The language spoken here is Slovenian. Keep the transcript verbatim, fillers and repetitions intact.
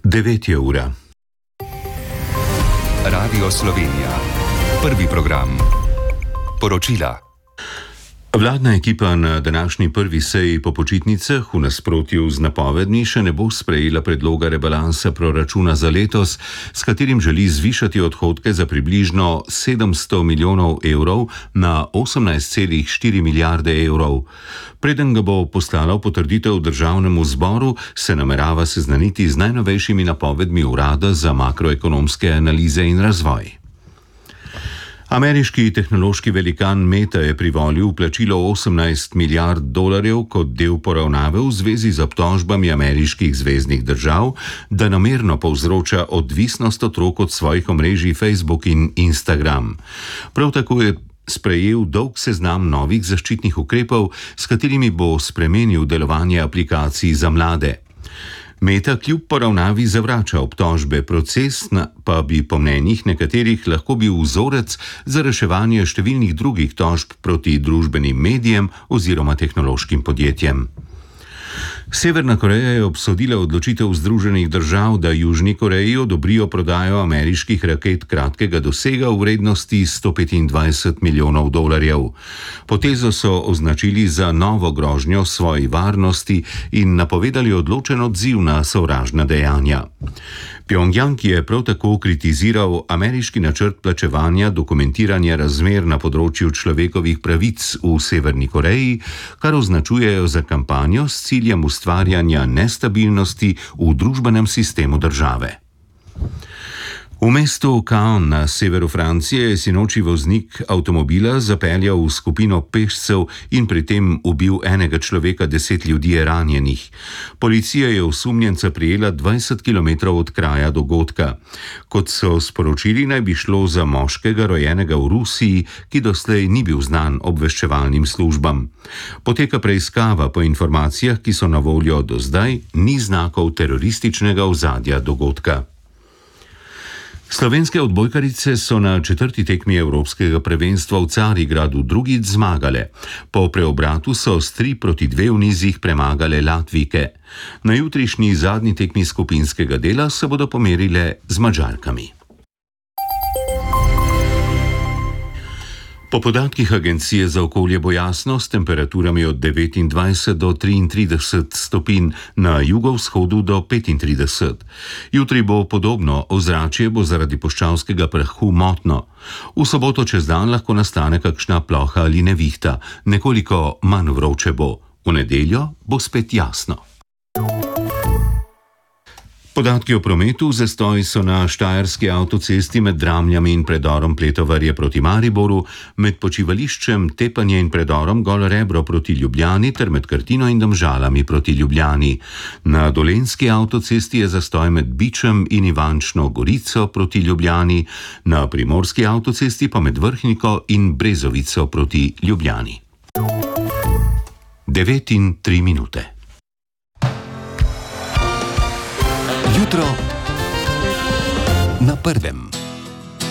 Devet je ura. Radio Slovenija. Prvi program. Poročila. Vladna ekipa na današnji prvi seji po počitnicah v nasprotju z napovedmi še ne bo sprejela predloga rebalansa proračuna za letos, s katerim želi zvišati odhodke za približno sedemsto milijonov evrov na osemnajst celih štiri milijarde evrov. Preden ga bo poslala v potrditev državnemu zboru, se namerava seznaniti z najnovejšimi napovedmi Urada za makroekonomske analize in razvoj. Ameriški tehnološki velikan Meta je privolil plačilo osemnajst milijard dolarjev kot del poravnave v zvezi z obtožbami ameriških zveznih držav, da namerno povzroča odvisnost otrok od svojih omrežij Facebook in Instagram. Prav tako je sprejel dolg seznam novih zaščitnih ukrepov, s katerimi bo spremenil delovanje aplikacij za mlade. Meta kljub poravnavi zavrača obtožbe, proces pa bi po mnenjih nekaterih lahko bil vzorec za reševanje številnih drugih tožb proti družbenim medijem oziroma tehnološkim podjetjem. Severna Koreja je obsodila odločitev Združenih držav, da Južni Koreji odobrijo prodajo ameriških raket kratkega dosega v vrednosti sto petindvajset milijonov dolarjev. Potezo so označili za novo grožnjo svoji varnosti in napovedali odločen odziv na sovražna dejanja. Pjongjang je prav tako kritiziral ameriški načrt plačevanja dokumentiranja razmer na področju človekovih pravic v Severni Koreji, kar označujejo za kampanjo s ciljem ustvarjanja nestabilnosti v družbenem sistemu države. V mestu Caen na severu Francije je sinoči voznik avtomobila zapeljal v skupino pešcev in pri tem ubil enega človeka, deset ljudi je ranjenih. Policija je osumljenca prijela dvajset kilometrov od kraja dogodka. Kot so sporočili, naj bi šlo za moškega rojenega v Rusiji, ki doslej ni bil znan obveščevalnim službam. Poteka preiskava, po informacijah, ki so na voljo do zdaj, ni znakov terorističnega ozadja dogodka. Slovenske odbojkarice so na četrti tekmi evropskega prvenstva v Carigradu drugič zmagale. Po preobratu so s tri proti dve v nizih premagale Latvijke. Na jutrišnji zadnji tekmi skupinskega dela se bodo pomerile z Madžarkami. Po podatkih Agencije za okolje bo jasno s temperaturami od devetindvajset do triintrideset stopinj, na jugovzhodu do petintrideset. Jutri bo podobno, ozračje bo zaradi puščavskega prahu motno. V soboto čez dan lahko nastane kakšna ploha ali nevihta, nekoliko manj vroče bo. V nedeljo bo spet jasno. Podatki o prometu. Zastoj so na štajerski avtocesti med Dramljami in predorom Pletovarje proti Mariboru, med počivališčem Tepanje in predorom Golo Rebro proti Ljubljani ter med Krtino in Domžalami proti Ljubljani. Na dolenjski avtocesti je zastoj med Bičem in Ivančno Gorico proti Ljubljani, na primorski avtocesti pa med Vrhniko in Brezovico proti Ljubljani. Devet in tri minute. Jutro na prvem.